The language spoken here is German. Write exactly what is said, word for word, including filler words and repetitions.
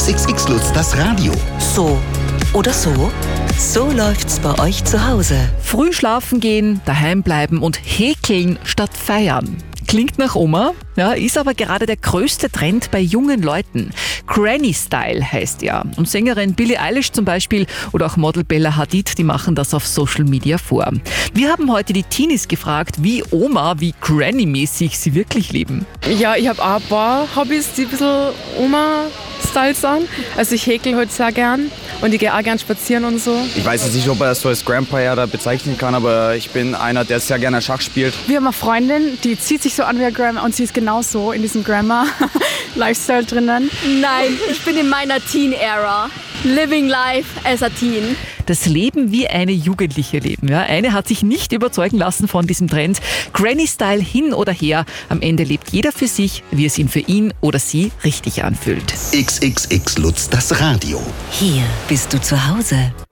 X X X Lutz, das Radio. So oder so? So läuft's bei euch zu Hause. Früh schlafen gehen, daheim bleiben und häkeln statt feiern. Klingt nach Oma, ja, ist aber gerade der größte Trend bei jungen Leuten. Granny Style heißt ja. Und Sängerin Billie Eilish zum Beispiel oder auch Model Bella Hadid, die machen das auf Social Media vor. Wir haben heute die Teenies gefragt, wie Oma, wie Granny-mäßig sie wirklich leben. Ja, ich habe auch ein paar Hobbys, die ein bisschen Oma-Style sind. Also ich häkel heute sehr gern und ich gehe auch gern spazieren und so. Ich weiß jetzt nicht, ob er das so als Grandpa da bezeichnen kann, aber ich bin einer, der sehr gerne Schach spielt. Wir haben eine Freundin, die zieht sich so an wie ein Grandma und sie ist genauso in diesem Grandma-Lifestyle drinnen. Nein, ich bin in meiner Teen-Era. Living life as a teen. Das Leben wie eine Jugendliche leben. Ja. Eine hat sich nicht überzeugen lassen von diesem Trend. Granny-Style hin oder her. Am Ende lebt jeder für sich, wie es ihn für ihn oder sie richtig anfühlt. X X X Lutz, das Radio. Hier bist du zu Hause.